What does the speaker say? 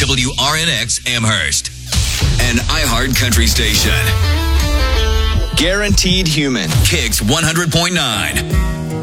WRNX Amherst, an iHeart country station. Guaranteed Human. Kicks 100.9.